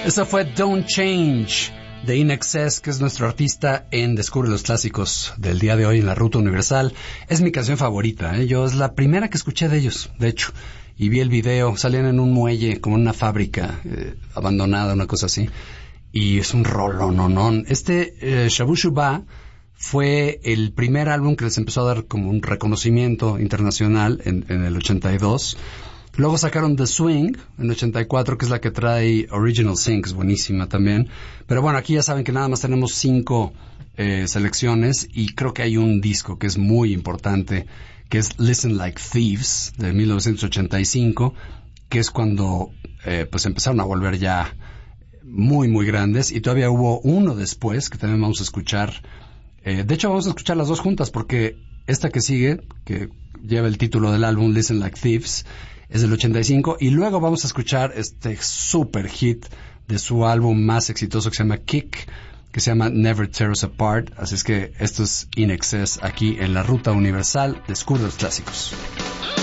Eso fue Don't Change de In Excess, que es nuestro artista en Descubre los Clásicos del día de hoy en la Ruta Universal. Es mi canción favorita, ¿eh? Yo es la primera que escuché de ellos, de hecho. Y vi el video, salían en un muelle, como en una fábrica abandonada, una cosa así. Y es un rolononón. Shabu Shuba fue el primer álbum que les empezó a dar como un reconocimiento internacional en el 82. Luego sacaron The Swing en 84, que es la que trae Original Sin, que es buenísima también. Pero bueno, aquí ya saben que nada más tenemos 5 selecciones y creo que hay un disco que es muy importante, que es Listen Like Thieves, de 1985, que es cuando pues empezaron a volver ya muy, muy grandes. Y todavía hubo uno después, que también vamos a escuchar. De hecho, vamos a escuchar las dos juntas, porque esta que sigue, que lleva el título del álbum, Listen Like Thieves, es del 85, y luego vamos a escuchar este super hit de su álbum más exitoso que se llama Kick, que se llama Never Tear Us Apart. Así es que esto es In Excess aquí en la Ruta Universal. Descubre los clásicos.